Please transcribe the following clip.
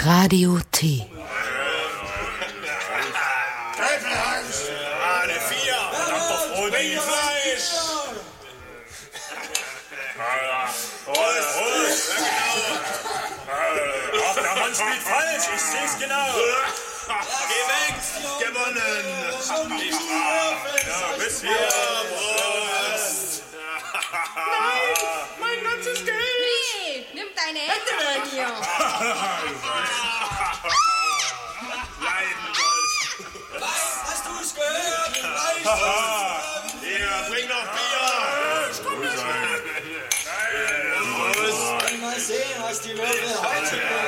Radio T. Eine 4. Fleisch. Ach, der Mann spielt falsch. Ich seh's genau. Geh weg. Gewonnen. Nicht wahr. Ja, bis hier. Prost. Nein, mein ganzes Geld. Nee, nimm deine Hände weg hier. Hast du's gehört? Hier, bring noch Bier. Mal sehen, was die Leute heute